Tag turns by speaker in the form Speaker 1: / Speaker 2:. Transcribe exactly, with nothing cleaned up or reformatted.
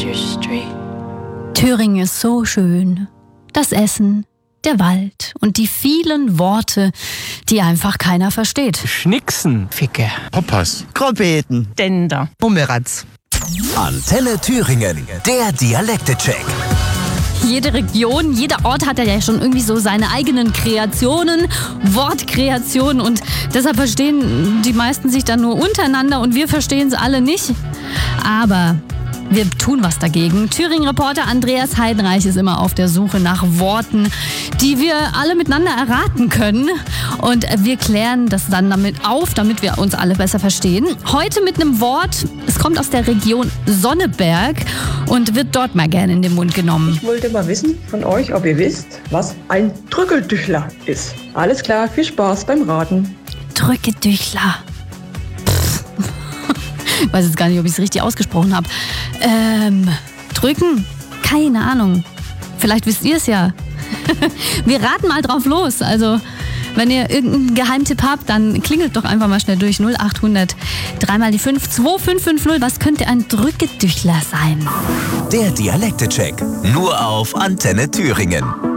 Speaker 1: Thüringen ist so schön. Das Essen, der Wald und die vielen Worte, die einfach keiner versteht.
Speaker 2: Schnicksen,
Speaker 3: Ficke,
Speaker 4: Poppers,
Speaker 3: Krompeten,
Speaker 2: Dender,
Speaker 3: Bumeranz.
Speaker 5: Antenne Thüringen, der Dialekte-Check.
Speaker 1: Jede Region, jeder Ort hat ja schon irgendwie so seine eigenen Kreationen, Wortkreationen, und deshalb verstehen die meisten sich dann nur untereinander und wir verstehen es alle nicht. Aber wir tun was dagegen. Thüringen-Reporter Andreas Heidenreich ist immer auf der Suche nach Worten, die wir alle miteinander erraten können. Und wir klären das dann damit auf, damit wir uns alle besser verstehen. Heute mit einem Wort, es kommt aus der Region Sonneberg und wird dort mal gerne in den Mund genommen.
Speaker 6: Ich wollte mal wissen von euch, ob ihr wisst, was ein Drückeldüchler ist. Alles klar, viel Spaß beim Raten.
Speaker 1: Drückedüchler. Ich weiß jetzt gar nicht, ob ich es richtig ausgesprochen habe. Ähm, drücken? Keine Ahnung. Vielleicht wisst ihr es ja. Wir raten mal drauf los. Also, wenn ihr irgendeinen Geheimtipp habt, dann klingelt doch einfach mal schnell durch. null acht hundert drei mal die fünf zwei fünf fünf null. Was könnte ein Drückedüchler sein?
Speaker 5: Der Dialekte-Check. Nur auf Antenne Thüringen.